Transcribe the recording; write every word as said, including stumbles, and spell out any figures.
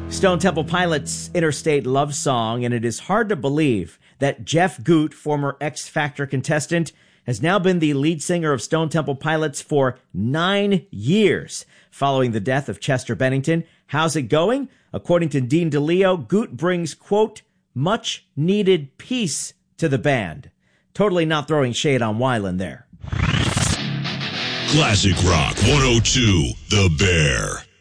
Stone Temple Pilots' Interstate Love Song, and it is hard to believe that Jeff Goot, former X Factor contestant, has now been the lead singer of Stone Temple Pilots for nine years following the death of Chester Bennington. How's it going? According to Dean DeLeo, Goot brings, quote, much needed peace to the band. Totally not throwing shade on Weiland there. Classic Rock one oh two, The Bear.